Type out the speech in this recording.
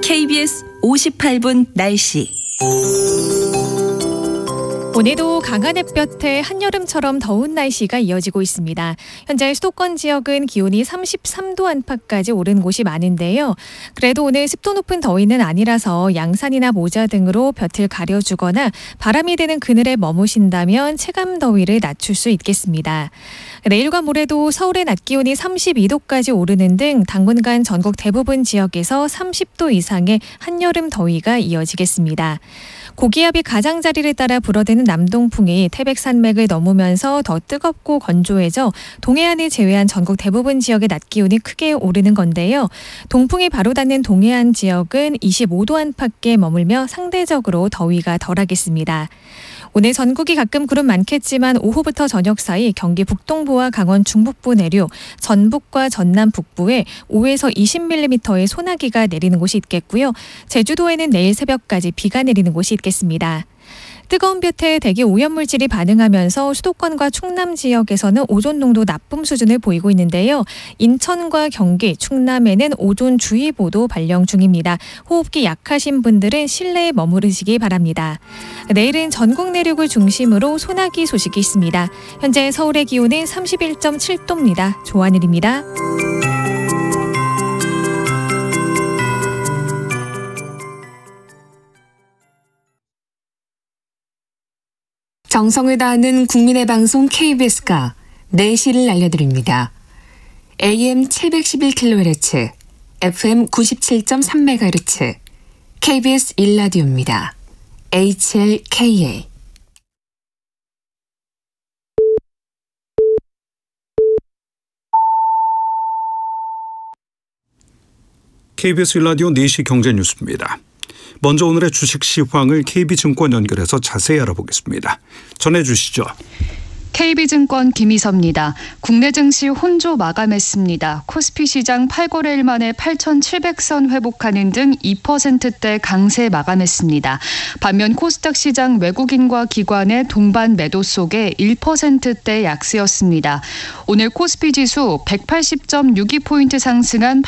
KBS 58분 날씨. 오늘도 강한 햇볕에 한여름처럼 더운 날씨가 이어지고 있습니다. 현재 수도권 지역은 기온이 33도 안팎까지 오른 곳이 많은데요. 그래도 오늘 습도 높은 더위는 아니라서 양산이나 모자 등으로 볕을 가려주거나 바람이 드는 그늘에 머무신다면 체감 더위를 낮출 수 있겠습니다. 내일과 모레도 서울의 낮 기온이 32도까지 오르는 등 당분간 전국 대부분 지역에서 30도 이상의 한여름 더위가 이어지겠습니다. 고기압이 가장자리를 따라 불어대는 남동풍이 태백산맥을 넘으면서 더 뜨겁고 건조해져 동해안을 제외한 전국 대부분 지역의 낮 기온이 크게 오르는 건데요. 동풍이 바로 닿는 동해안 지역은 25도 안팎에 머물며 상대적으로 더위가 덜하겠습니다. 오늘 전국이 가끔 구름 많겠지만 오후부터 저녁 사이 경기 북동부와 강원 중북부 내륙, 전북과 전남 북부에 5에서 20mm의 소나기가 내리는 곳이 있겠고요. 제주도에는 내일 새벽까지 비가 내리는 곳이 있겠습니다. 뜨거운 볕에 대기 오염물질이 반응하면서 수도권과 충남 지역에서는 오존 농도 나쁨 수준을 보이고 있는데요. 인천과 경기, 충남에는 오존주의보도 발령 중입니다. 호흡기 약하신 분들은 실내에 머무르시기 바랍니다. 내일은 전국 내륙을 중심으로 소나기 소식이 있습니다. 현재 서울의 기온은 31.7도입니다. 조하늘입니다. 정성을 다하는 국민의 방송 KBS가 4시를 알려드립니다. AM 711kHz, FM 97.3MHz, KBS 1라디오입니다. HLKA. KBS 1라디오 4시 경제뉴스입니다. 먼저 오늘의 주식 시황을 KB증권 연결해서 자세히 알아보겠습니다. 전해주시죠. KB증권 김희섭입니다. 국내 증시 혼조 마감했습니다. 코스피 시장 8거래일 만에 8,700선 회복하는 등 2%대 강세 마감했습니다. 반면 코스닥 시장 외국인과 기관의 동반 매도 속에 1%대 약세였습니다. 오늘 코스피 지수 180.62포인트 상승한